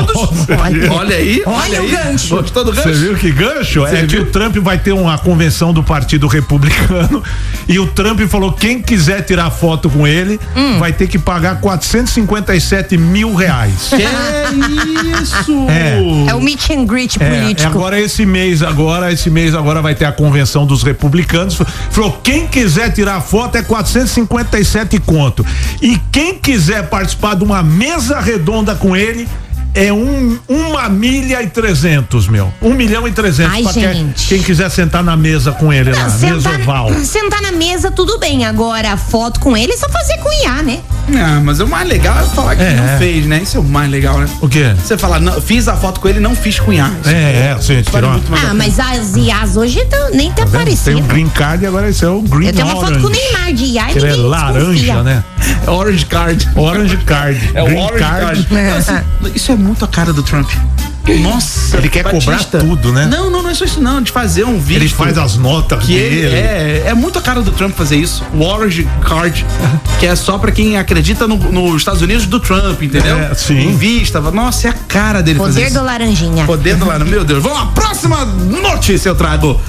todos. Olha aí. o gancho. Gostou do gancho? Você viu que gancho? Que o Trump vai ter uma convenção do Partido Republicano e o Trump falou: quem quiser tirar foto com ele vai ter que pagar R$457 mil. Que isso? É o meet and greet político. Agora esse mês agora vai ter a convenção dos republicanos. Falou: quem quiser tirar foto é 457 conto. E quem quiser participar de uma mesa redonda com ele é 1.300.000, meu. 1.300.000. Ai, gente. Quem quiser sentar na mesa com ele lá, mesa oval. Sentar na mesa, tudo bem. Agora, a foto com ele é só fazer com IA, né? Não, mas o mais legal é falar que não fez, né? Isso é o mais legal, né? O quê? Você fala, não, fiz a foto com ele, não fiz com IA. Sim, tirou. Mas as IAs hoje nem tá parecidas. Tem o Green Card e agora esse é o Green Card. Eu tenho uma foto com o Neymar de IA e ele é laranja, desconfia. né? É Orange Card. Orange Card. É o Green Orange Card. Isso é muito a cara do Trump. Nossa, ele quer cobrar tudo, né? Não é só isso não, de fazer um vídeo. Ele faz as notas que dele. É muito a cara do Trump fazer isso. O Orange Card, que é só pra quem acredita nos Estados Unidos do Trump, entendeu? Sim. Invista. Nossa, é a cara dele fazer isso. Poder do laranjinha. Poder do laranjinha. Meu Deus. Vamos lá, próxima notícia eu trago.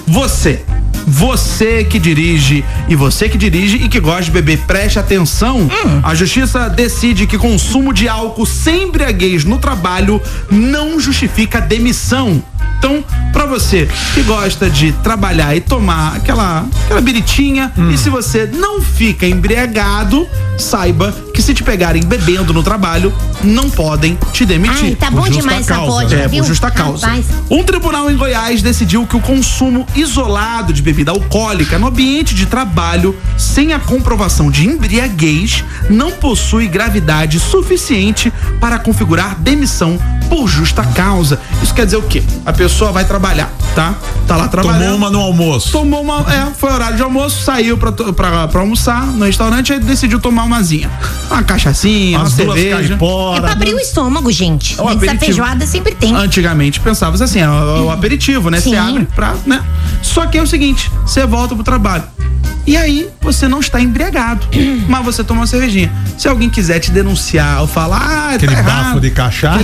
Você que dirige e que gosta de beber, preste atenção. A justiça decide que consumo de álcool sem embriaguez no trabalho não justifica demissão. Então, pra você que gosta de trabalhar e tomar aquela biritinha, e se você não fica embriagado, saiba que se te pegarem bebendo no trabalho, não podem te demitir. Ai, tá bom demais essa vodka, viu? Por justa causa. Rapaz. Um tribunal em Goiás decidiu que o consumo isolado de bebida alcoólica no ambiente de trabalho, sem a comprovação de embriaguez, não possui gravidade suficiente para configurar demissão por justa causa. Isso quer dizer o quê? A pessoa vai trabalhar, tá? Tá lá trabalhando. Tomou uma no almoço. Foi horário de almoço, saiu pra almoçar no restaurante e decidiu tomar umazinha. Uma cachaçinha, uma cerveja. É pra abrir o estômago, gente. Essa feijoada sempre tem. Antigamente pensava assim, é o aperitivo, né? Você abre pra, né? Só que é o seguinte, você volta pro trabalho. E aí, você não está embriagado, mas você toma uma cervejinha. Se alguém quiser te denunciar ou falar, aquele tá bafo errado, de cachaça.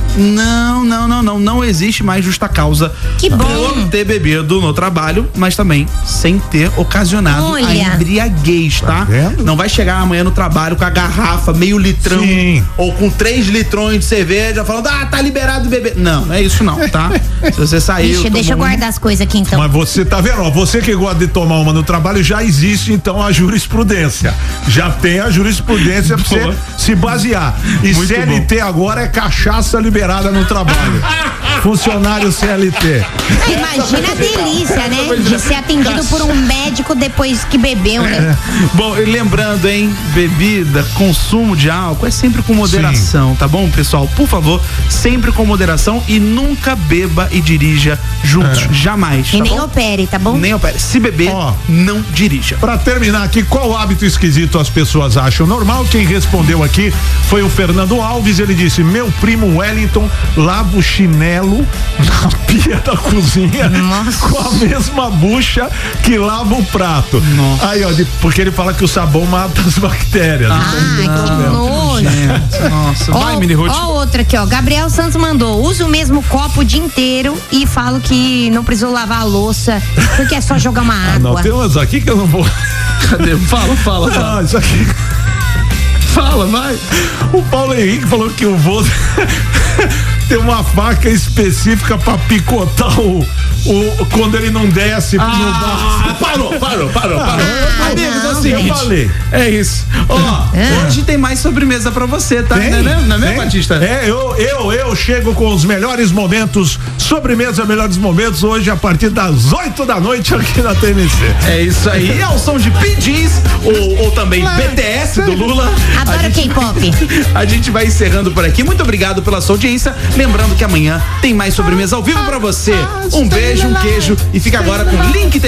Não existe mais justa causa que bom. por ter bebido no trabalho, mas também sem ter ocasionado a embriaguez, tá? Não vai chegar amanhã no trabalho com a garrafa, meio litrão, ou com 3 litrões de cerveja, falando, tá liberado beber. Não é isso não, tá? Se você saiu... Deixa eu guardar as coisas aqui então. Mas você tá vendo, ó, você que gosta de tomar uma no trabalho, já existe então a jurisprudência. Já tem a jurisprudência pra você se basear. E muito CLT bom. Agora é cachaça liberada no trabalho. Funcionário CLT. Imagina a delícia, né? De ser atendido por um médico depois que bebeu, né? Bom, e lembrando, hein? Bebida, consumo de álcool é sempre com moderação, tá bom, pessoal? Por favor, sempre com moderação e nunca beba e dirija juntos. Jamais. E nem opere, tá bom? Nem opere. Se beber, não dirija. Pra terminar aqui, qual hábito esquisito as pessoas acham normal? Quem respondeu aqui foi o Fernando Alves. Ele disse: meu primo Wellington lava o chinelo na pia da cozinha com a mesma bucha que lava o prato. Nossa. Aí, ó, porque ele fala que o sabão mata as bactérias. Que nojo. Nossa, vai, Mini Ruth. Ó, outra aqui, ó. Gabriel Santos mandou: usa o mesmo copo o dia inteiro e falo que não precisou lavar a louça porque é só jogar uma água. Não, tem umas aqui que eu não vou. Cadê? Fala. Não, isso aqui. Fala, vai. O Paulo Henrique falou que eu vou ter uma faca específica pra picotar quando ele não desce no bar. Parou. Amigos, assim, eu falei. É isso. Hoje tem mais sobremesa pra você, tá? Não é mesmo, Batista? Eu chego com os melhores momentos, sobremesa, melhores momentos, hoje a partir das 8 da noite aqui na TMC. É isso aí, ao som de PGs, ou também BTS do Lula. Adoro K-pop. A gente vai encerrando por aqui. Muito obrigado pela sua audiência. Lembrando que amanhã tem mais sobremesa ao vivo pra você. Um beijo, um queijo e fica agora com o link